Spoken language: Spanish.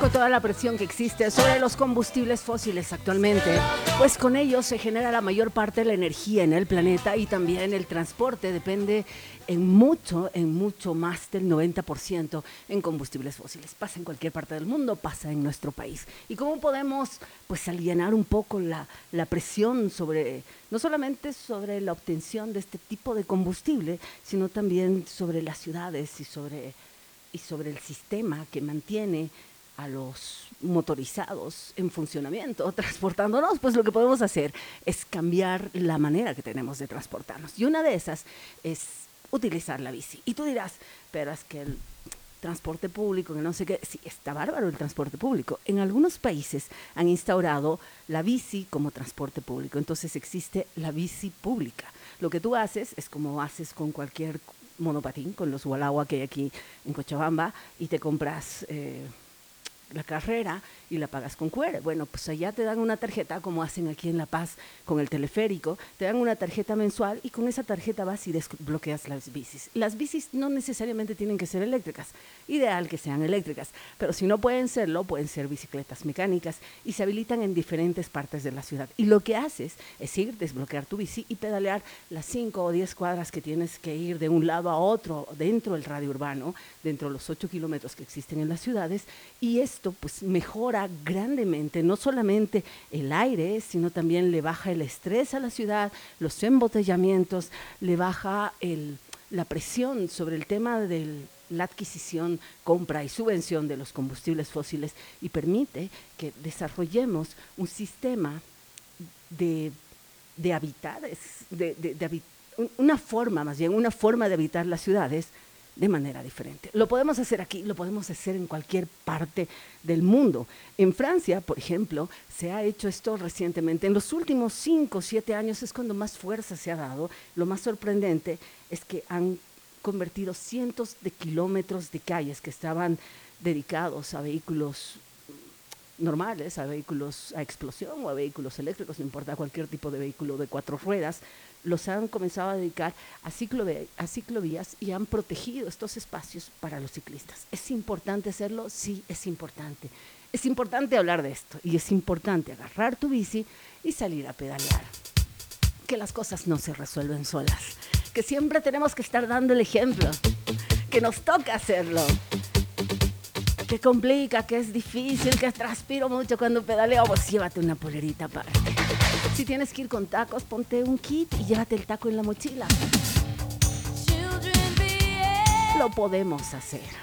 con toda la presión que existe sobre los combustibles fósiles actualmente, pues con ellos se genera la mayor parte de la energía en el planeta y también el transporte depende en mucho más del 90% en combustibles fósiles. Pasa en cualquier parte del mundo, pasa en nuestro país. ¿Y cómo podemos pues alivianar un poco la presión sobre, no solamente sobre la obtención de este tipo de combustible, sino también sobre las ciudades y sobre el sistema que mantiene a los motorizados en funcionamiento, transportándonos? Pues lo que podemos hacer es cambiar la manera que tenemos de transportarnos. Y una de esas es utilizar la bici. Y tú dirás, pero es que el transporte público, que no sé qué, sí, está bárbaro el transporte público. En algunos países han instaurado la bici como transporte público, entonces existe la bici pública. Lo que tú haces es como haces con cualquier monopatín, con los Walagua que hay aquí en Cochabamba, y te compras la carrera y la pagas con QR. Bueno, pues allá te dan una tarjeta, como hacen aquí en La Paz con el teleférico, te dan una tarjeta mensual y con esa tarjeta vas y desbloqueas las bicis. Las bicis no necesariamente tienen que ser eléctricas, ideal que sean eléctricas, pero si no pueden serlo, pueden ser bicicletas mecánicas y se habilitan en diferentes partes de la ciudad. Y lo que haces es ir, desbloquear tu bici y pedalear las 5 o 10 cuadras que tienes que ir de un lado a otro dentro del radio urbano, dentro de los 8 kilómetros que existen en las ciudades, y esto pues mejora grandemente, no solamente el aire, sino también le baja el estrés a la ciudad, los embotellamientos, le baja la presión sobre el tema de la adquisición, compra y subvención de los combustibles fósiles y permite que desarrollemos un sistema de habitar, una forma de habitar las ciudades de manera diferente. Lo podemos hacer aquí, lo podemos hacer en cualquier parte del mundo. En Francia, por ejemplo, se ha hecho esto recientemente. En los últimos 5 o 7 años es cuando más fuerza se ha dado. Lo más sorprendente es que han convertido cientos de kilómetros de calles que estaban dedicados a vehículos normales, a vehículos a explosión o a vehículos eléctricos, no importa, cualquier tipo de vehículo de 4 ruedas, los han comenzado a dedicar a ciclovías y han protegido estos espacios para los ciclistas. ¿Es importante hacerlo? Sí, es importante. Es importante hablar de esto y es importante agarrar tu bici y salir a pedalear. Que las cosas no se resuelven solas, que siempre tenemos que estar dando el ejemplo, que nos toca hacerlo. Que complica, que es difícil, que transpiro mucho cuando pedaleo, pues llévate una polerita aparte. Si tienes que ir con tacos, ponte un kit y llévate el taco en la mochila. Lo podemos hacer.